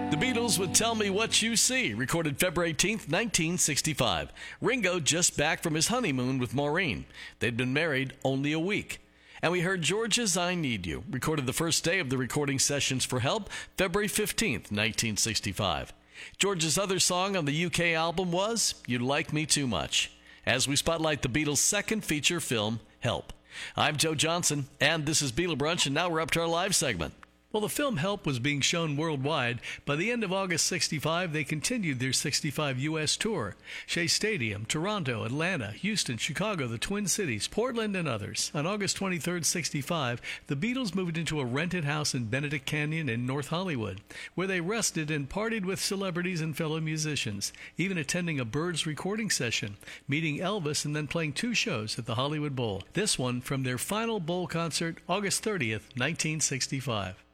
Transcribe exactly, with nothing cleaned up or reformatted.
The Beatles with Tell Me What You See, recorded February eighteenth, nineteen sixty-five. Ringo just back from his honeymoon with Maureen. They'd been married only a week. And we heard George's I Need You, recorded the first day of the recording sessions for Help, February fifteenth, nineteen sixty-five. George's other song on the U K album was You Like Me Too Much, as we spotlight the Beatles' second feature film, Help. I'm Joe Johnson, and this is Beatle Brunch, and now we're up to our live segment. Well, the film Help was being shown worldwide. By the end of August sixty-five, they continued their sixty-five U S tour. Shea Stadium, Toronto, Atlanta, Houston, Chicago, the Twin Cities, Portland, and others. On August twenty-third, sixty-five, the Beatles moved into a rented house in Benedict Canyon in North Hollywood, where they rested and partied with celebrities and fellow musicians, even attending a Byrds recording session, meeting Elvis, and then playing two shows at the Hollywood Bowl. This one from their final Bowl concert, August thirtieth, nineteen sixty-five.